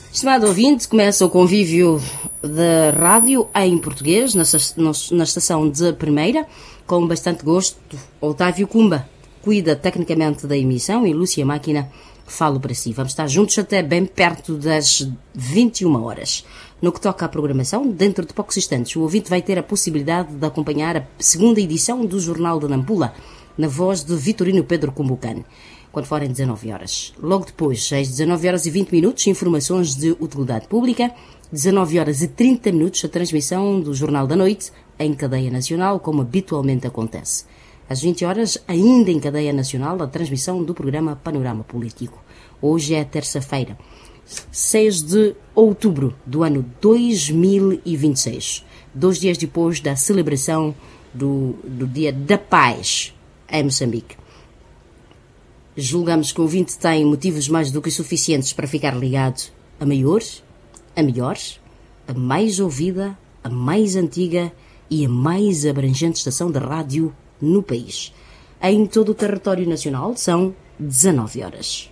Estimado ouvinte, começa o convívio da rádio em português, na estação de primeira, com bastante gosto. Otávio Cumba cuida tecnicamente da emissão e Lúcia Máquina falo para si. Vamos estar juntos até bem perto das 21 horas. No que toca à programação, dentro de poucos instantes, o ouvinte vai ter a possibilidade de acompanhar a segunda edição do Jornal de Nampula, na voz de Vitorino Pedro Cumbucane, quando forem 19 horas. Logo depois, às 19 horas e 20 minutos, informações de utilidade pública. 19 horas e 30 minutos, a transmissão do Jornal da Noite, em cadeia nacional, como habitualmente acontece. Às 20 horas, ainda em cadeia nacional, a transmissão do programa Panorama Político. Hoje é terça-feira, 6 de outubro do ano 2026, 2 dias depois da celebração do Dia da Paz em Moçambique. Julgamos que o ouvinte tem motivos mais do que suficientes para ficar ligado a maior, a melhor, a mais ouvida, a mais antiga e a mais abrangente estação de rádio no país. Em todo o território nacional são 19 horas.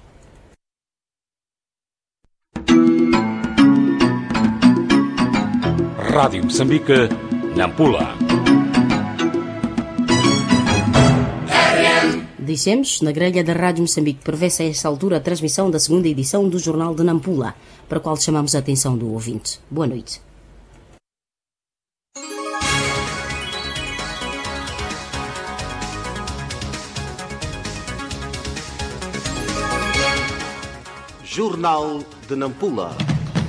Rádio Moçambique, Nampula. Dissemos, na grelha da Rádio Moçambique, prevê-se a esta altura a transmissão da segunda edição do Jornal de Nampula, para a qual chamamos a atenção do ouvinte. Boa noite. Jornal de Nampula.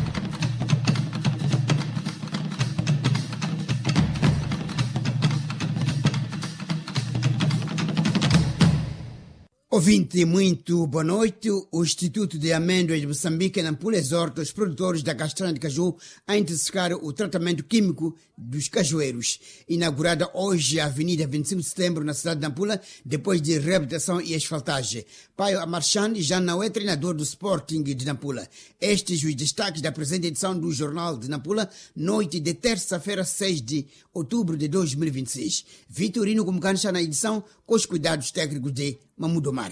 Ouvinte, muito boa noite. O Instituto de Amêndoas de Moçambique, Nampula, exorta os produtores da castanha de caju a intensificar o tratamento químico dos cajueiros. Inaugurada hoje a Avenida 25 de Setembro, na cidade de Nampula, depois de reabilitação e asfaltagem. Paio Amarchan já não é treinador do Sporting de Nampula. Estes os destaques da presente edição do Jornal de Nampula, noite de terça-feira, 6 de outubro de 2026. Vitorino Cumbucane na edição, com os cuidados técnicos de Mamudo Omar.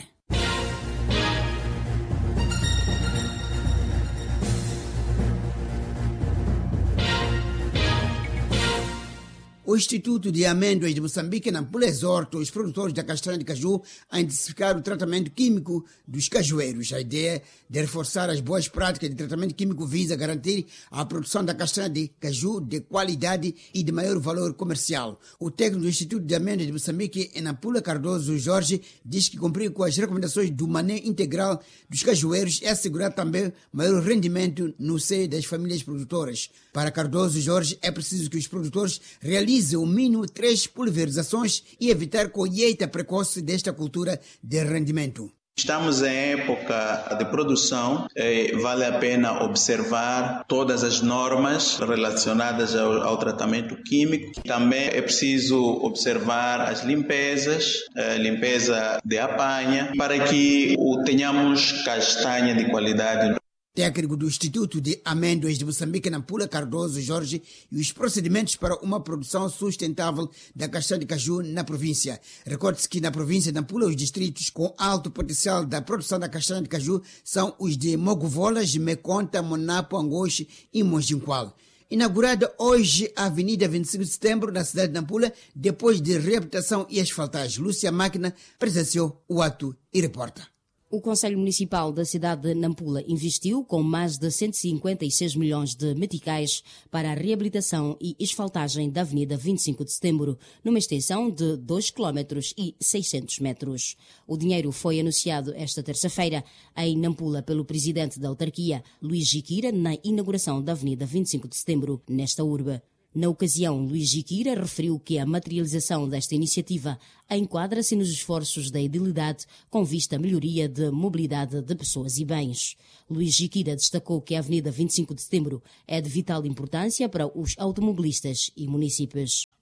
O Instituto de Amêndoas de Moçambique, Nampula, exorta os produtores da castanha de caju a intensificar o tratamento químico dos cajueiros. A ideia de reforçar as boas práticas de tratamento químico visa garantir a produção da castanha de caju de qualidade e de maior valor comercial. O técnico do Instituto de Amêndoas de Moçambique, em Nampula, Cardoso Jorge, diz que cumprir com as recomendações do manejo integral dos cajueiros é assegurar também maior rendimento no seio das famílias produtoras. Para Cardoso Jorge, é preciso que os produtores realizem o mínimo 3 pulverizações e evitar colheita precoce desta cultura de rendimento. Estamos em época de produção, vale a pena observar todas as normas relacionadas ao tratamento químico. Também é preciso observar as limpezas, limpeza de apanha, para que tenhamos castanha de qualidade. Técnico do Instituto de Amêndoas de Moçambique, Nampula, Cardoso Jorge, e os procedimentos para uma produção sustentável da castanha de caju na província. Recorde-se que na província de Nampula, os distritos com alto potencial da produção da castanha de caju são os de Mogovolas, Meconta, Monapo, Angoche e Monjinqual. Inaugurada hoje a Avenida 25 de Setembro, na cidade de Nampula, depois de reabilitação e asfaltagem. Lúcia Máquina presenciou o ato e reporta. O Conselho Municipal da cidade de Nampula investiu com mais de 156 milhões de meticais para a reabilitação e asfaltagem da Avenida 25 de Setembro, numa extensão de 2 km e 600 metros. O dinheiro foi anunciado esta terça-feira em Nampula pelo presidente da autarquia, Luís Jiquira, na inauguração da Avenida 25 de Setembro, nesta urbe. Na ocasião, Luís Jiquira referiu que a materialização desta iniciativa enquadra-se nos esforços da edilidade com vista à melhoria de mobilidade de pessoas e bens. Luís Jiquira destacou que a Avenida 25 de Setembro é de vital importância para os automobilistas e munícipes.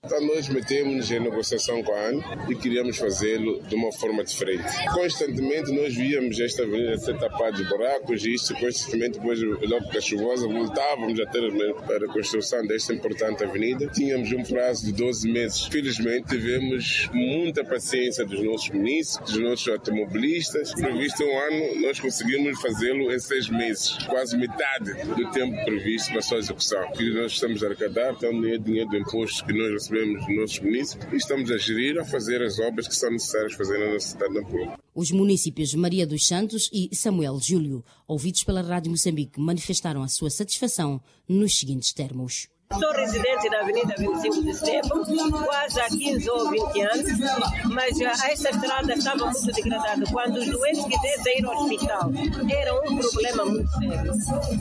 Então nós metemos em negociação com a ANE e queríamos fazê-lo de uma forma diferente. Constantemente nós víamos esta avenida ser tapada de buracos e isto constantemente, depois da época chuvosa, voltávamos a ter a reconstrução desta importante avenida. Tínhamos um prazo de 12 meses. Felizmente tivemos muita paciência dos nossos munícipes, dos nossos automobilistas. Previsto um ano, nós conseguimos fazê-lo em 6 meses. Quase metade do tempo previsto para a sua execução. O que nós estamos a arrecadar, então, é dinheiro de impostos que nós recebemos dos nossos munícipes e estamos a gerir, a fazer as obras que são necessárias fazer na nossa cidade de Nampula. Os munícipes Maria dos Santos e Samuel Júlio, ouvidos pela Rádio Moçambique, manifestaram a sua satisfação nos seguintes termos. Sou residente da Avenida 25 de Setembro, quase há 15 ou 20 anos, mas esta estrada estava muito degradada. Quando os doentes quisessem ir ao hospital, era um problema muito sério.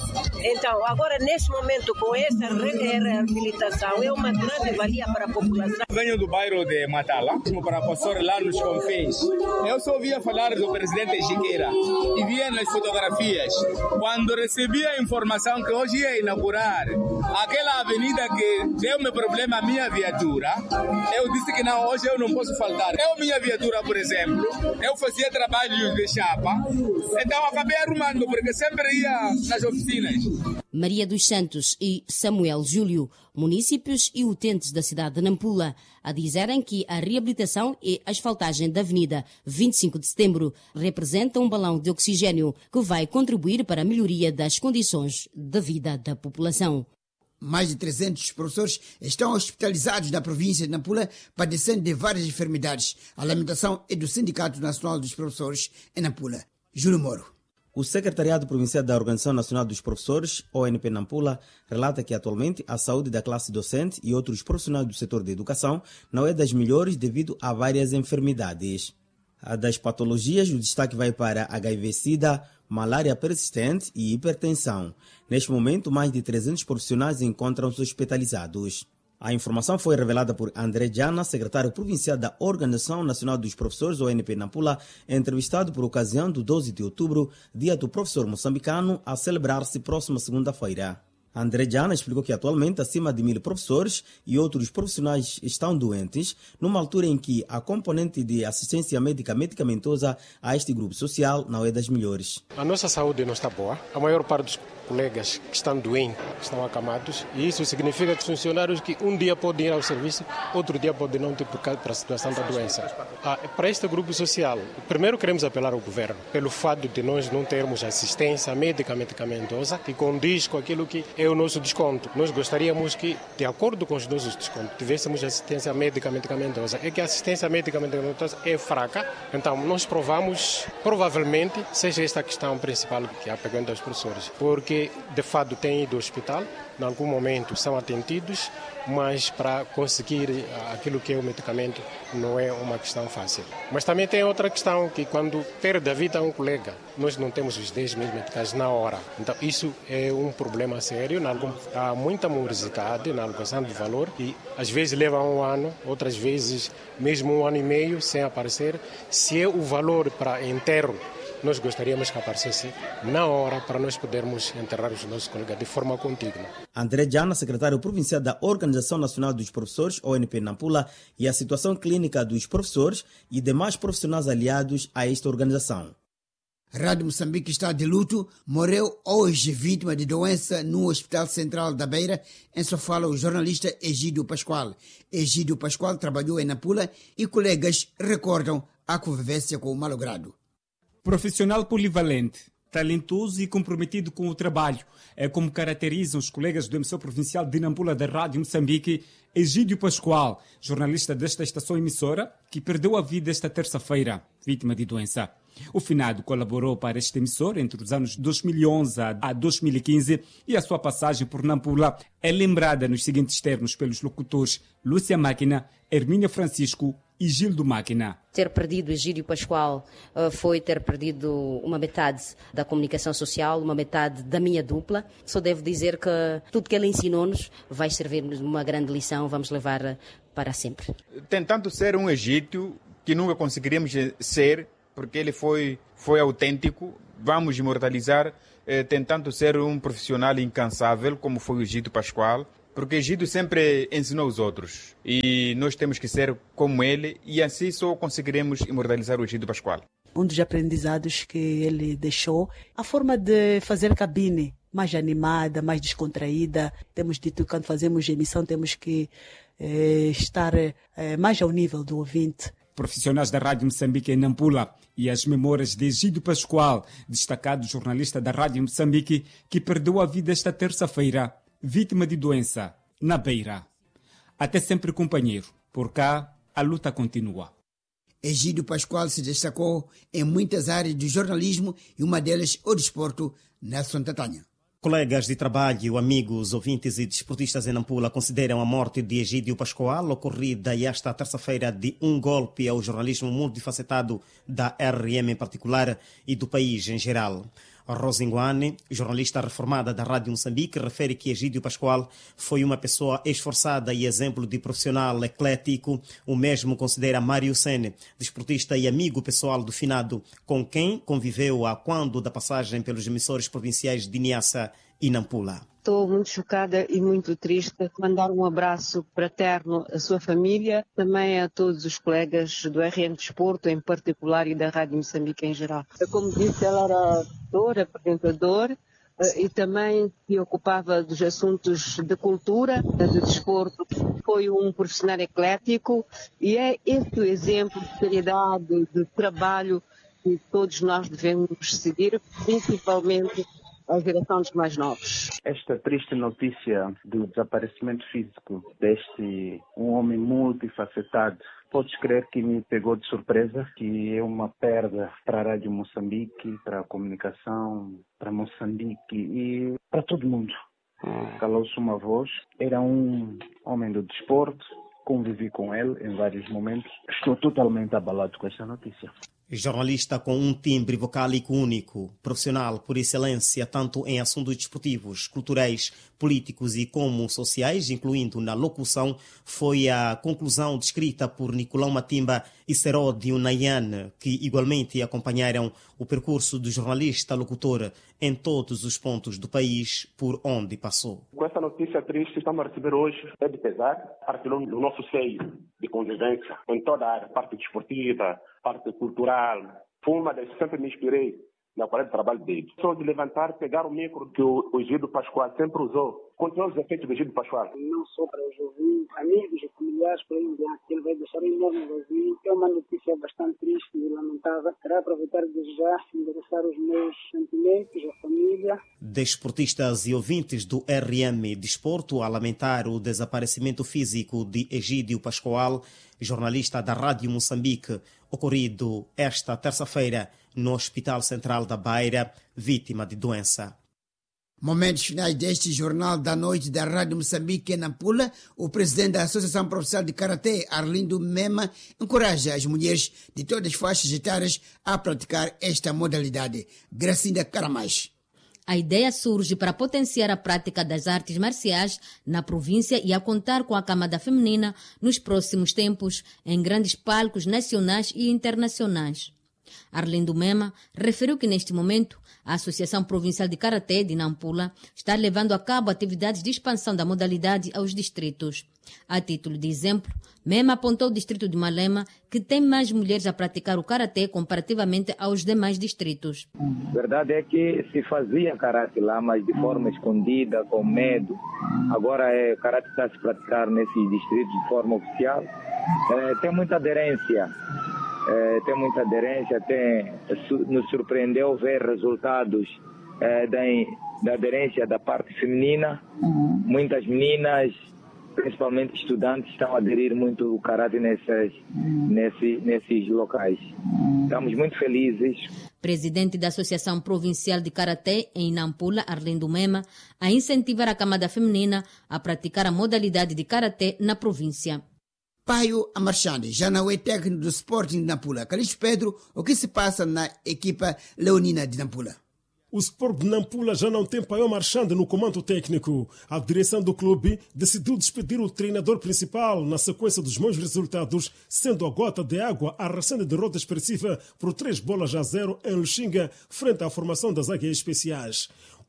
Então, agora, neste momento, com essa reabilitação, é uma grande valia para a população. Venho do bairro de Matala, para passar lá nos Confins. Eu só ouvia falar do presidente Jiqueira e via nas fotografias. Quando recebi a informação que hoje ia inaugurar aquela avenida que deu-me problema a minha viatura, eu disse que não, hoje eu não posso faltar. Minha viatura, por exemplo, eu fazia trabalhos de chapa, então acabei arrumando, porque sempre ia nas oficinas. Maria dos Santos e Samuel Júlio, munícipes e utentes da cidade de Nampula, a dizerem que a reabilitação e asfaltagem da Avenida 25 de Setembro representam um balão de oxigênio que vai contribuir para a melhoria das condições de vida da população. Mais de 300 professores estão hospitalizados na província de Nampula, padecendo de várias enfermidades. A lamentação é do Sindicato Nacional dos Professores em Nampula. Júlio Moro. O Secretariado Provincial da Organização Nacional dos Professores, ONP Nampula, relata que atualmente a saúde da classe docente e outros profissionais do setor da educação não é das melhores devido a várias enfermidades. A das patologias, o destaque vai para HIV-Sida, malária persistente e hipertensão. Neste momento, mais de 300 profissionais encontram-se hospitalizados. A informação foi revelada por André Jana, secretário provincial da Organização Nacional dos Professores, ONP Nampula, entrevistado por ocasião do 12 de outubro, dia do professor moçambicano, a celebrar-se próxima segunda-feira. André Jana explicou que atualmente acima de 1000 professores e outros profissionais estão doentes, numa altura em que a componente de assistência médica medicamentosa a este grupo social não é das melhores. A nossa saúde não está boa. A maior parte dos colegas que estão doentes, estão acamados, e isso significa que os funcionários que um dia podem ir ao serviço, outro dia podem não ter por causa da situação da doença. Para este grupo social, primeiro queremos apelar ao governo, pelo fato de nós não termos assistência médica medicamentosa que condiz com aquilo que é o nosso desconto. Nós gostaríamos que, de acordo com os nossos descontos, tivéssemos assistência médica medicamentosa. É que a assistência médica medicamentosa é fraca, então nós provamos, provavelmente, seja esta a questão principal que é a pergunta aos professores, porque de fato têm ido ao hospital, em algum momento são atendidos, mas para conseguir aquilo que é o medicamento não é uma questão fácil. Mas também tem outra questão, que quando perde a vida um colega, nós não temos os 10 mil medicais na hora. Então isso é um problema sério, há muita morosidade na alocação de valor e às vezes leva um ano, outras vezes mesmo 1 ano e meio sem aparecer. Se é o valor para enterro, nós gostaríamos que aparecesse na hora para nós podermos enterrar os nossos colegas de forma contígua. André Jana, secretário provincial da Organização Nacional dos Professores, ONP Nampula, e a situação clínica dos professores e demais profissionais aliados a esta organização. Rádio Moçambique está de luto. Morreu hoje vítima de doença no Hospital Central da Beira. Em sua fala o jornalista Egídio Pascoal. Egídio Pascoal trabalhou em Nampula e colegas recordam a convivência com o malogrado. Profissional polivalente, talentoso e comprometido com o trabalho. É como caracterizam os colegas do emissor provincial de Nampula da Rádio Moçambique, Egídio Pascoal, jornalista desta estação emissora, que perdeu a vida esta terça-feira, vítima de doença. O finado colaborou para este emissor entre os anos 2011 a 2015 e a sua passagem por Nampula é lembrada nos seguintes termos pelos locutores Lúcia Máquina, Hermínia Francisco e Gildo Máquina. Ter perdido Egídio Pascoal foi ter perdido uma metade da comunicação social, uma metade da minha dupla. Só devo dizer que tudo que ele ensinou-nos vai servir-nos uma grande lição, vamos levar para sempre. Tentando ser um egípcio que nunca conseguiríamos ser, porque ele foi autêntico, vamos imortalizar, tentando ser um profissional incansável, como foi o Egídio Pascoal, porque Egídio sempre ensinou os outros e nós temos que ser como ele e assim só conseguiremos imortalizar o Egídio Pascoal. Um dos aprendizados que ele deixou, a forma de fazer cabine mais animada, mais descontraída. Temos dito que quando fazemos emissão temos que estar mais ao nível do ouvinte. Profissionais da Rádio Moçambique em Nampula e as memórias de Egídio Pascoal, destacado jornalista da Rádio Moçambique, que perdeu a vida esta terça-feira, vítima de doença, na Beira. Até sempre, companheiro. Por cá, a luta continua. Egídio Pascoal se destacou em muitas áreas do jornalismo e uma delas o desporto, Nelson Tatanha. Colegas de trabalho, amigos, ouvintes e desportistas em Nampula consideram a morte de Egídio Pascoal, ocorrida esta terça-feira, de um golpe ao jornalismo multifacetado da RM em particular e do país em geral. Rosinguane, jornalista reformada da Rádio Moçambique, refere que Egídio Pascoal foi uma pessoa esforçada e exemplo de profissional eclético. O mesmo considera Mário Sene, desportista e amigo pessoal do finado, com quem conviveu a quando da passagem pelos emissores provinciais de Niassa e Nampula. Estou muito chocada e muito triste. Mandar um abraço fraterno à sua família, também a todos os colegas do RN Desporto, em particular, e da Rádio Moçambique em geral. Como disse, ela era apresentador e também se ocupava dos assuntos de cultura, de desporto. Foi um profissional eclético e é esse o exemplo de seriedade, de trabalho que todos nós devemos seguir, principalmente a geração dos mais novos. Esta triste notícia do desaparecimento físico deste um homem multifacetado, podes crer que me pegou de surpresa, que é uma perda para a Rádio Moçambique, para a comunicação, para Moçambique e para todo mundo. Calou-se uma voz, era um homem do desporto, convivi com ele em vários momentos. Estou totalmente abalado com esta notícia. Jornalista com um timbre vocálico único, profissional por excelência tanto em assuntos desportivos, culturais, políticos e como sociais, incluindo na locução, foi a conclusão descrita por Nicolau Matimba e Seródio Nayan, que igualmente acompanharam o percurso do jornalista-locutor em todos os pontos do país por onde passou. Com essa notícia triste que estamos a receber hoje, é de pesar, partilhou do nosso seio de convivência em toda a área, parte desportiva, parte cultural. Foi uma das que sempre me inspirei na parede de trabalho dele. Só de levantar, pegar o micro que o Egídio Pascoal sempre usou. Continuam os efeitos do Egídio Pascoal. Não só para os ouvintes, amigos e familiares, para ele que ele vai deixar um enorme vazio. É uma notícia bastante triste e lamentável. Quero aproveitar desde já e endereçar os meus sentimentos à família. Desportistas e ouvintes do RM Desporto a lamentar o desaparecimento físico de Egídio Pascoal, jornalista da Rádio Moçambique, ocorrido esta terça-feira no Hospital Central da Beira, vítima de doença. Momentos finais deste Jornal da Noite da Rádio Moçambique em Nampula, o presidente da Associação Profissional de Karatê, Arlindo Mema, encoraja as mulheres de todas as faixas etárias a praticar esta modalidade. Gracinda Caramais. A ideia surge para potenciar a prática das artes marciais na província e a contar com a camada feminina nos próximos tempos em grandes palcos nacionais e internacionais. Arlindo Mema referiu que neste momento a Associação Provincial de Karatê de Nampula está levando a cabo atividades de expansão da modalidade aos distritos. A título de exemplo, Mema apontou o distrito de Malema, que tem mais mulheres a praticar o karatê comparativamente aos demais distritos. A verdade é que se fazia karatê lá, mas de forma escondida, com medo. Agora o karatê está a se praticar nesses distritos de forma oficial. Tem muita aderência. Nos surpreendeu ver resultados da aderência da parte feminina. Muitas meninas, principalmente estudantes, estão a aderir muito ao karatê nesses locais. Estamos muito felizes. Presidente da Associação Provincial de Karatê em Nampula, Arlindo Mema, a incentivar a camada feminina a praticar a modalidade de karatê na província. Paio Amarchande, já não é técnico do Sporting de Nampula. Calixto Pedro, o que se passa na equipa leonina de Nampula? O Sport de Nampula já não tem Paio Marchande no comando técnico. A direção do clube decidiu despedir o treinador principal na sequência dos maus resultados, sendo a gota de água a recente derrota expressiva por 3-0 em Luxinga, frente à formação das Águias Especiais.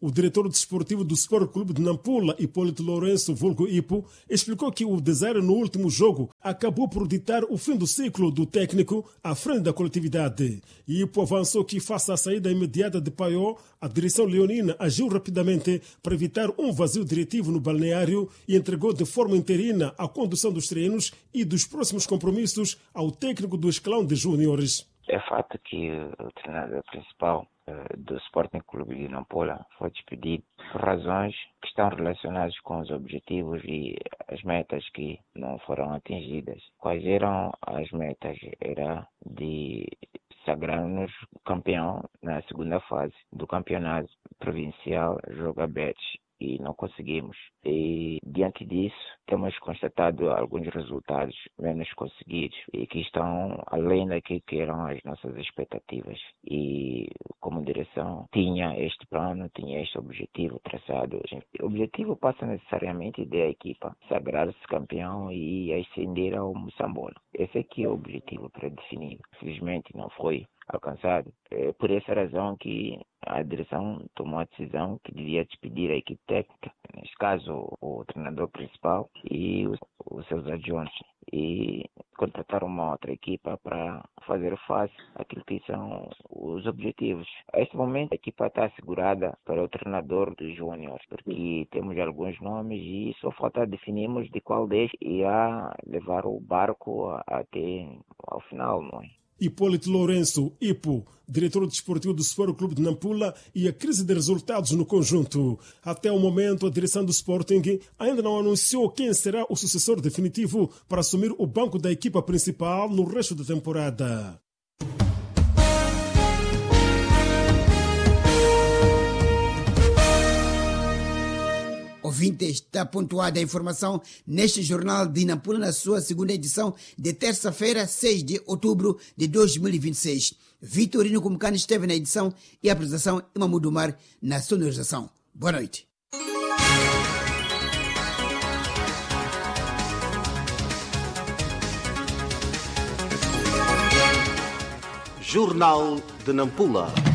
O diretor desportivo do Sport Clube de Nampula, Hipólito Lourenço, vulgo Ipo, explicou que o desaire no último jogo acabou por ditar o fim do ciclo do técnico à frente da coletividade. Ipo avançou que, face à saída imediata de Paió, a direção leonina agiu rapidamente para evitar um vazio diretivo no balneário e entregou de forma interina a condução dos treinos e dos próximos compromissos ao técnico do escalão de júniores. É fato que o treinador principal do Sporting Clube de Nampula foi despedido por razões que estão relacionadas com os objetivos e as metas que não foram atingidas. Quais eram as metas? Era de sagrar-nos campeão na segunda fase do campeonato provincial Jogabetes. E não conseguimos. E diante disso, temos constatado alguns resultados menos conseguidos e que estão além daquilo que eram as nossas expectativas. E como direção, tinha este plano, tinha este objetivo traçado. O objetivo passa necessariamente da equipa sagrar-se campeão e ascender ao Moçambola. Esse aqui é o objetivo pré-definido. Infelizmente não foi alcançado. É por essa razão que a direção tomou a decisão que devia despedir a equipe técnica, neste caso o treinador principal e os seus adjuntos, e contratar uma outra equipa para fazer face àquilo que são os objetivos. A este momento a equipa está assegurada para o treinador dos júniores, porque temos alguns nomes e só falta definirmos de qual deles irá levar o barco até ao final, não é? Hipólito Lourenço, Ipo, diretor desportivo do Sport Clube de Nampula, e a crise de resultados no conjunto. Até o momento, a direção do Sporting ainda não anunciou quem será o sucessor definitivo para assumir o banco da equipa principal no resto da temporada. Ouvinte, está pontuada a informação neste Jornal de Nampula na sua segunda edição de terça-feira, 6 de outubro de 2026. Vitorino Kumkani esteve na edição e a apresentação e Mamudu Mar na sonorização. Boa noite. Jornal de Nampula.